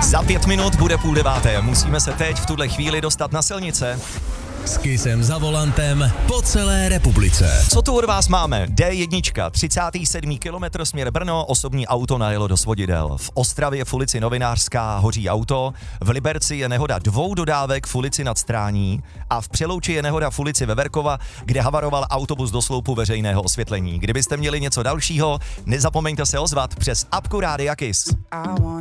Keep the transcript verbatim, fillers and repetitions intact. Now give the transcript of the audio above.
Za pět minut bude půl deváté. Musíme se teď v tuhle chvíli dostat na silnice. S Kissem za volantem po celé republice. Co tu od vás máme? dé jedna, třicátý sedmý kilometr směr Brno, osobní auto najelo do svodidel. V Ostravě v ulici Novinářská hoří auto, v Liberci je nehoda dvou dodávek v ulici Nad Strání a v Přelouči je nehoda v ulici Veverkova, kde havaroval autobus do sloupu veřejného osvětlení. Kdybyste měli něco dalšího, nezapomeňte se ozvat přes apku Rádia Kiss.